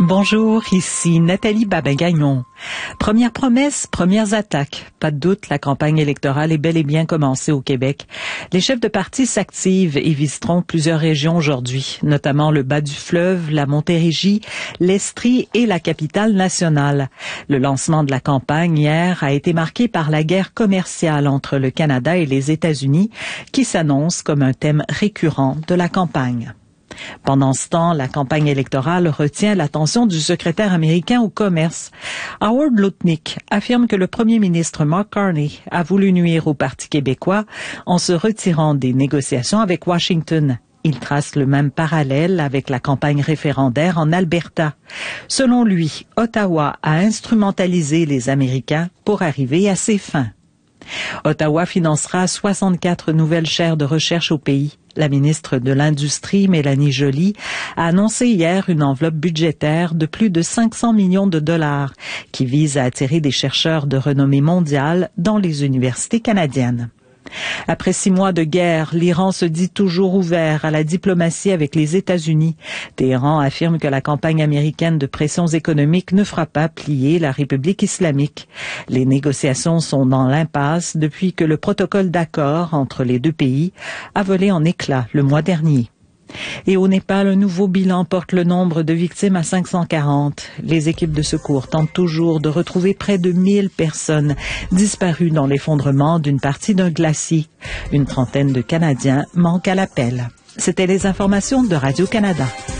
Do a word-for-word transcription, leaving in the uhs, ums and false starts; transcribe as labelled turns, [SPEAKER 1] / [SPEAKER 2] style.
[SPEAKER 1] Bonjour, ici Nathalie Babin-Gagnon. Première promesse, premières attaques. Pas de doute, la campagne électorale est bel et bien commencée au Québec. Les chefs de parti s'activent et visiteront plusieurs régions aujourd'hui, notamment le bas du fleuve, la Montérégie, l'Estrie et la capitale nationale. Le lancement de la campagne hier a été marqué par la guerre commerciale entre le Canada et les États-Unis, qui s'annonce comme un thème récurrent de la campagne. Pendant ce temps, la campagne électorale retient l'attention du secrétaire américain au commerce. Howard Lutnick affirme que le premier ministre Mark Carney a voulu nuire au Parti québécois en se retirant des négociations avec Washington. Il trace le même parallèle avec la campagne référendaire en Alberta. Selon lui, Ottawa a instrumentalisé les Américains pour arriver à ses fins. Ottawa financera soixante-quatre nouvelles chaires de recherche au pays. La ministre de l'Industrie, Mélanie Joly, a annoncé hier une enveloppe budgétaire de plus de cinq cents millions de dollars qui vise à attirer des chercheurs de renommée mondiale dans les universités canadiennes. Après six mois de guerre, l'Iran se dit toujours ouvert à la diplomatie avec les États-Unis. Téhéran affirme que la campagne américaine de pressions économiques ne fera pas plier la République islamique. Les négociations sont dans l'impasse depuis que le protocole d'accord entre les deux pays a volé en éclats le mois dernier. Et au Népal, un nouveau bilan porte le nombre de victimes à cinq cent quarante. Les équipes de secours tentent toujours de retrouver près de mille personnes disparues dans l'effondrement d'une partie d'un glacier. Une trentaine de Canadiens manquent à l'appel. C'était les informations de Radio-Canada.